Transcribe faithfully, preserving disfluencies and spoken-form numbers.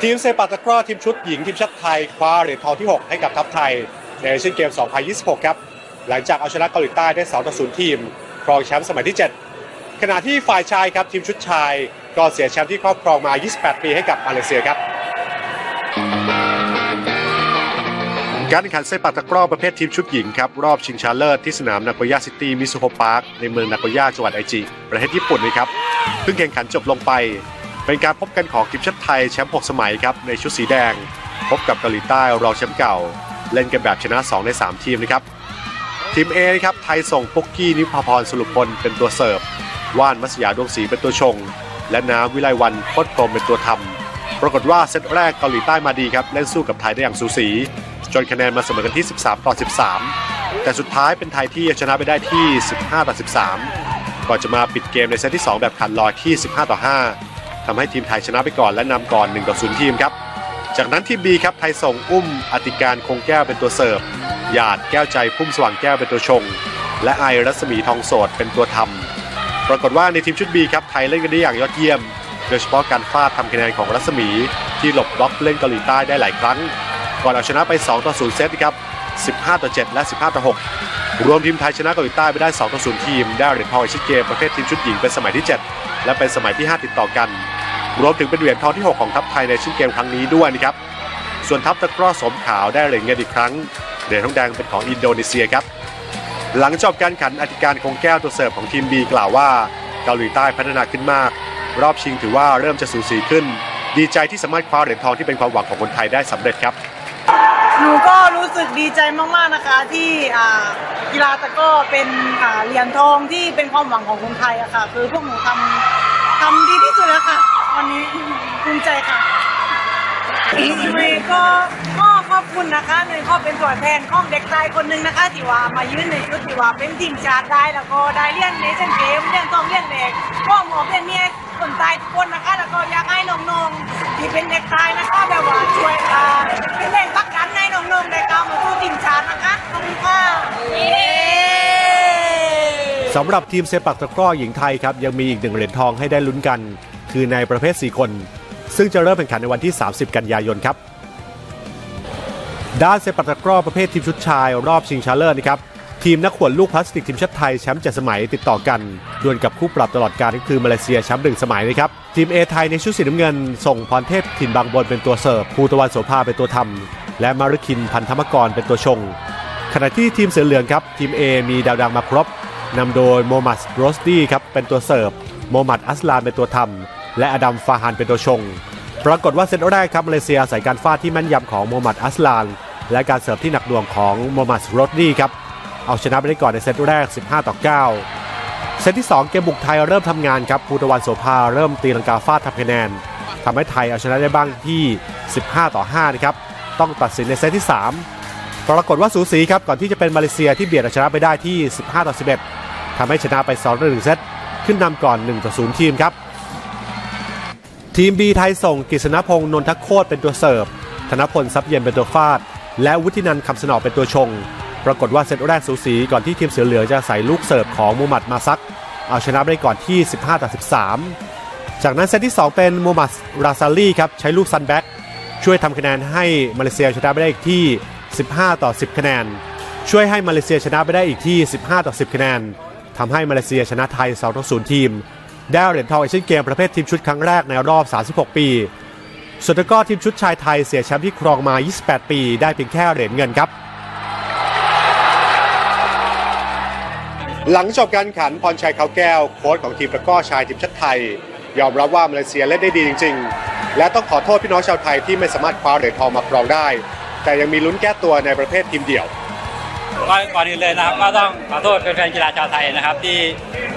ทีมเซปักตะกร้อทีมชุดหญิงทีมชาติไทยคว้าเหรียญทองที่หกให้กับทัพไทยในเอเชียนเกม สองพันยี่สิบหก ครับหลังจากเอาชนะเกาหลีใต้ได้สองต่อศูนย์ทีมครองแชมป์สมัยที่เจ็ดขณะที่ฝ่ายชายครับทีมชุดชายก็เสียแชมป์ที่ครอบครองมายี่สิบแปดปีให้กับมาเลเซียครับการแข่งขันเซปักตะกร้อประเภททีมชุดหญิงครับรอบชิงชนะเลิศที่สนามนาโกย่าซิตี้มิซุโฮพาร์คในเมืองนาโกย่าจังหวัดไอจิประเทศญี่ปุ่นนะครับเพิ่งแข่งขันจบลงไปเป็นการพบกันของทีมชาติไทยแชมป์หกสมัยครับในชุดสีแดงพบกับเกาหลีใต้รองแชมป์เก่าเล่นกันแบบชนะสองในสามทีมนะครับทีม A นะครับไทยส่งปุกกี้นิพาพรสรุปพลเป็นตัวเสิร์ฟว่านมัสยาดวงศรีเป็นตัวชงและน้ำวิไลวรรณโคตรพรหมเป็นตัวทำปรากฏว่าเซตแรกเกาหลีใต้มาดีครับเล่นสู้กับไทยได้อย่างสูสีจนคะแนนมาเสมอกันที่สิบสามต่อสิบสามแต่สุดท้ายเป็นไทยที่ชนะไปได้ที่สิบห้าต่อสิบสามก่อนจะมาปิดเกมในเซตที่สองแบบขาดลอยที่สิบห้าต่อห้าทำให้ทีมไทยชนะไปก่อนและนำก่อนหนึ่งต่อศูนย์ทีมครับจากนั้นทีม B ครับไทยส่งอุ้มอติการคงแก้วเป็นตัวเสิร์ฟหยาดแก้วใจพุ่มสว่างแก้วเป็นตัวชงและไอรัศมีทองโสดเป็นตัวทำปรากฏว่าในทีมชุด B ครับไทยเล่นกันได้อย่างยอดเยี่ยมโดยเฉพาะการฟาดทำคะแนนของรัศมีที่หลบบล็อกเล่นเกาหลีใต้ได้หลายครั้งก่อนเอาชนะไปสองต่อศูนย์เซตครับสิบห้าต่อเจ็ดและสิบห้าต่อหกรวมทีมไทยชนะเกาหลีใต้ไปได้สองต่อศูนย์ทีมได้เหรียญทองเอเชียนเกมประเภททีมชุดหญิงเป็นสมัยที่เจ็ดและเป็นสมัยที่ห้าติดต่อกันรวมถึงเป็นเหรียญทองที่หกของทัพไทยในเอเชียนเกมครั้งนี้ด้วยนะครับส่วนทัพตะกร้อสมขาวได้เหรียญเงินอีกครั้งเหรียญทองแดงเป็นของอินโดนีเซียครับหลังจบการแข่งขันอธิการคงแก้วตัวเสิร์ฟของทีม B กล่าวว่าเกาหลีใต้พัฒนาขึ้นมากรอบชิงถือว่าเริ่มจะสูสีขึ้นดีใจที่สามารถคว้าเหรียญทองที่เป็นความหวังของคนไทยได้สำเร็จครับหนูก็รู้สึกดีใจมากๆนะคะที่กีฬาตะกร้อเป็นเหรียญทองที่เป็นความหวังของคนไทยอะค่ะคือพวกหนูทำทำดีที่สุดแล้วค่ะวันนี้ภูมิใจค่ะเมย์ก็ก็ขอบคุณนะคะเมย์ก็เป็นตัวแทนของเด็กไทยคนหนึ่งนะคะที่ว่ามายืนในชุดที่ว่าเป็นทีมชาติได้แล้วก็ได้เลี้ยงเนชั่นเกมเลี้ยงทองเลี้ยงแดงก็หมอเป็นเนี่ยคนไทยทุกคนนะคะแล้วก็อยากให้น้องๆที่เป็นเด็กไทยนะคะแบบว่าช่วยเป็นแรงผลักดันให้น้องๆได้ก้าวมาสู่ทีมชาตินะคะขอบคุณค่ะสำหรับทีมเซปักตะกร้อหญิงไทยครับยังมีอีกหนึ่งเหรียญทองให้ได้ลุ้นกันคือในประเภทสี่คนซึ่งจะเริ่มแข่งขันในวันที่สามสิบกันยายนครับด้านเซปักตะกร้อประเภททีมชุดชายรอบชิงชนะเลิศนะครับทีมนักขวนลูกพลาสติกทีมชาติไทยแชมป์เจ็ดสมัยติดต่อกันดวลกับคู่ปรับตลอดกาลก็คือมาเลเซียแชมป์หนึ่งสมัยนะครับทีม A ไทยในชุดสีน้ำเงินส่งพรเทพถิ่นบางบอนเป็นตัวเสิร์ฟภูตะวันโสภาเป็นตัวทำและมารุคินพันธมกรเป็นตัวชงขณะที่ทีมเสือเหลืองครับทีม A มีดาวดังมาครบนำโดยโมฮัมหมัดโรสตี้ครับเป็นตัวเสิร์ฟโมฮัมหมัดอัสลานเป็นตัวทำและอดัมฟาฮันเป็นตัวชงปรากฏว่าเซตแรกครับมาเลเซียใส่การฟาดที่แม่นยำของโมฮัมหมัดอัสลานและการเสิร์ฟที่หนักหน่วงของโมฮัมหมัดโรสตี้ครับเอาชนะไปได้ก่อนในเซตแรกสิบห้าต่อเก้าเซตที่สองเกมบุกไทยเริ่มทำงานครับภูตะวันโสภาเริ่มตีลังกาฟาดทำคะแนนทำให้ไทยเอาชนะได้บ้างที่สิบห้าต่อห้านะครับต้องตัดสินในเซตที่สามปรากฏว่าสูสีครับก่อนที่จะเป็นมาเลเซียที่เบียดเอาชนะไปได้ที่สิบห้าต่อสิบเอ็ดทำให้ชนะไปสองต่อหนึ่งเซตขึ้นนำก่อนหนึ่งต่อศูนย์ทีมครับทีม B ไทยส่งกฤษณพงษ์นนทโคตรเป็นตัวเสิร์ฟธนพลทรัพย์เย็นเป็นตัวฟาดและวุฒินันท์คำสนอเป็นตัวชงปรากฏว่าเซตแรกสูสีก่อนที่ทีมเสือเหลืองจะใส่ลูกเสิร์ฟของมูฮัมหมัดมาซักเอาชนะได้ก่อนที่สิบห้าต่อสิบสามจากนั้นเซตที่สองเป็นมูฮัมหมัดราซาลีครับใช้ลูกซันแบ็กช่วยทำคะแนนให้มาเลเซียชนะไปได้อีกที่สิบห้าต่อสิบคะแนนช่วยให้มาเลเซียชนะไปได้อีกที่สิบห้าต่อสิบคะแนนทำให้มาเลเซียชนะไทยสองต่อศูนย์ทีมได้เหรียญทองเอเชียนเกมประเภททีมชุดครั้งแรกในรอบสามสิบหกปีส่วนตะกร้อทีมชุดชายไทยเสียแชมป์ที่ครองมายี่สิบแปดปีได้เพียงแค่เหรียญเงินครับหลังจบการแข่งขันพรชัยเขาแก้วโค้ชของทีมตะกร้อชายทีมชาติไทยยอมรับว่ามาเลเซียเล่นได้ดีจริงๆและต้องขอโทษพี่น้องชาวไทยที่ไม่สามารถคว้าเหรียญทองมาครองได้แต่ยังมีลุ้นแก้ตัวในประเภททีมเดี่ยวก่อนอื่นเลยนะครับก็ต้องขอโทษแฟนๆกีฬาชาวไทยนะครับที่